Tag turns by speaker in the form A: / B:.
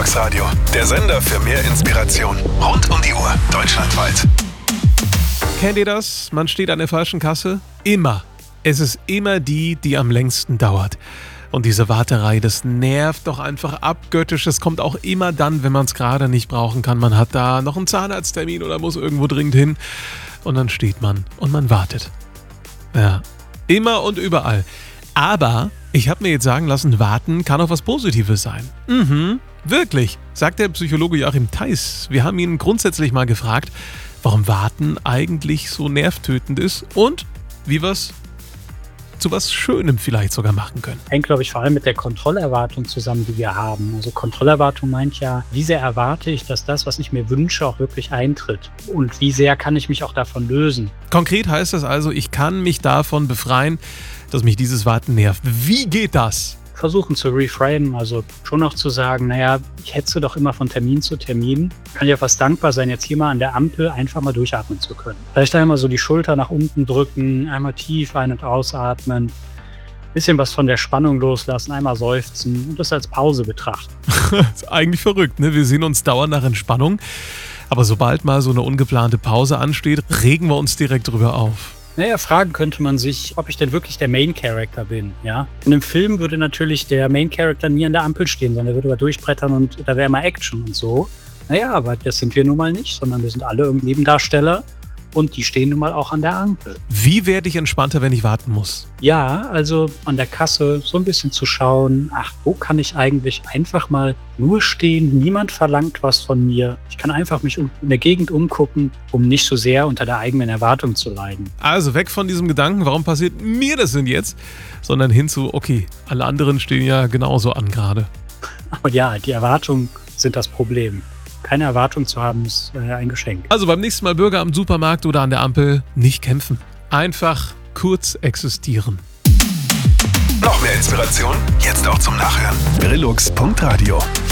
A: Relox Radio, der Sender für mehr Inspiration. Rund um die Uhr, deutschlandweit.
B: Kennt ihr das? Man steht an der falschen Kasse? Immer. Es ist immer die am längsten dauert. Und diese Warterei, das nervt doch einfach abgöttisch. Es kommt auch immer dann, wenn man es gerade nicht brauchen kann. Man hat da noch einen Zahnarzttermin oder muss irgendwo dringend hin. Und dann steht man und man wartet. Ja, immer und überall. Aber ich habe mir jetzt sagen lassen, warten kann auch was Positives sein. Wirklich, sagt der Psychologe Joachim Theis. Wir haben ihn grundsätzlich mal gefragt, warum Warten eigentlich so nervtötend ist und wie wir es zu was Schönem vielleicht sogar machen können.
C: Hängt, glaube ich, vor allem mit der Kontrollerwartung zusammen, die wir haben. Also Kontrollerwartung meint ja, wie sehr erwarte ich, dass das, was ich mir wünsche, auch wirklich eintritt? Und wie sehr kann ich mich auch davon lösen?
B: Konkret heißt das also, ich kann mich davon befreien, dass mich dieses Warten nervt. Wie geht das?
C: Versuchen zu reframen, also schon noch zu sagen, naja, ich hetze doch immer von Termin zu Termin. Kann ja fast dankbar sein, jetzt hier mal an der Ampel einfach mal durchatmen zu können. Vielleicht einmal so die Schulter nach unten drücken, einmal tief ein- und ausatmen, bisschen was von der Spannung loslassen, einmal seufzen und das als Pause betrachten.
B: Das ist eigentlich verrückt, ne? Wir sehen uns dauernd nach Entspannung, aber sobald mal so eine ungeplante Pause ansteht, regen wir uns direkt drüber auf.
C: Naja, fragen könnte man sich, ob ich denn wirklich der Main Character bin, ja? In einem Film würde natürlich der Main Character nie an der Ampel stehen, sondern er würde da durchbrettern und da wäre immer Action und so. Naja, aber das sind wir nun mal nicht, sondern wir sind alle irgendwie Nebendarsteller und die stehen nun mal auch an der Ampel.
B: Wie werde ich entspannter, wenn ich warten muss?
C: Ja, also an der Kasse so ein bisschen zu schauen, ach, wo kann ich eigentlich einfach mal nur stehen, niemand verlangt was von mir. Ich kann einfach mich in der Gegend umgucken, um nicht so sehr unter der eigenen Erwartung zu leiden.
B: Also weg von diesem Gedanken, warum passiert mir das denn jetzt? Sondern hin zu, okay, alle anderen stehen ja genauso an gerade.
C: Aber ja, die Erwartungen sind das Problem. Keine Erwartung zu haben, ist ein Geschenk.
B: Also beim nächsten Mal Bürger am Supermarkt oder an der Ampel nicht kämpfen. Einfach kurz existieren.
A: Noch mehr Inspiration? Jetzt auch zum Nachhören. Relox.radio